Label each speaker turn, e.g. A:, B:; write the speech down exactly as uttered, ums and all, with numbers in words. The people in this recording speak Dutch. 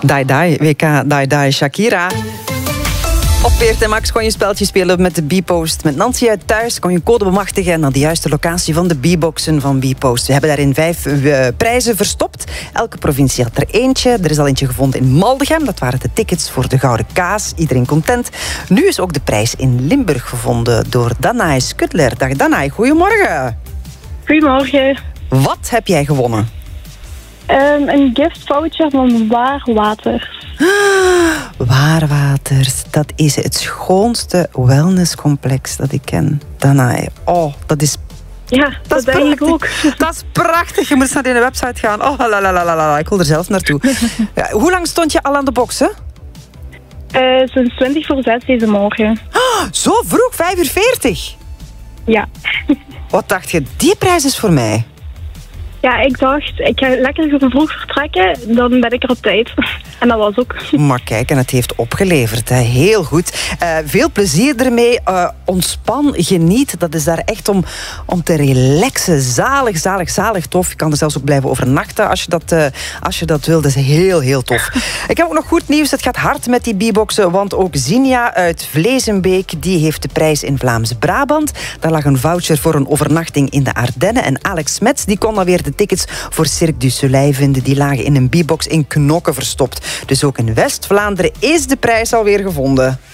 A: Dai Dai, W K Dai Dai Shakira. Op V R T Max kon je een speltje spelen met de B-Post. Met Nancy uit thuis kon je een code bemachtigen naar de juiste locatie van de B-boxen van B-Post. We hebben daarin vijf uh, prijzen verstopt. Elke provincie had er eentje. Er is al eentje gevonden in Maldegem. Dat waren de tickets voor de Gouden Kaas. Iedereen content. Nu is ook de prijs in Limburg gevonden door Danae Skutler. Dag Danae, goedemorgen.
B: Goedemorgen.
A: Wat heb jij gewonnen?
B: Um, een giftvoucher van Waarwater.
A: Waarwaters, dat is het schoonste wellnesscomplex dat ik ken. Danae, oh, dat is...
B: Ja, dat, dat denk ik ook.
A: Dat is prachtig. Je moet eens naar die website gaan. Oh, la, la, la, la, la. Ik wil er zelf naartoe. Ja, hoe lang stond je al aan de boksen?
B: Uh, sinds twintig voor zes deze morgen.
A: Oh, zo vroeg, vijf uur veertig?
B: Ja.
A: Wat dacht je? Die prijs is voor mij.
B: Ja, ik dacht, ik ga lekker vroeg vertrekken, dan ben ik er op tijd. En dat was ook.
A: Maar kijk, en het heeft opgeleverd. Hè. Heel goed. Uh, veel plezier ermee. Uh, ontspan, geniet. Dat is daar echt om, om te relaxen. Zalig, zalig, zalig tof. Je kan er zelfs ook blijven overnachten als je dat, uh, als je dat wil. Dat is heel, heel tof. Ik heb ook nog goed nieuws. Het gaat hard met die B-boxen. Want ook Zinja uit Vlezenbeek, die heeft de prijs in Vlaams-Brabant. Daar lag een voucher voor een overnachting in de Ardennen. En Alex Smets, die kon dan weer de tickets voor Cirque du Soleil vinden. Die lagen in een B-box in Knokke verstopt. Dus ook in West-Vlaanderen is de prijs alweer gevonden.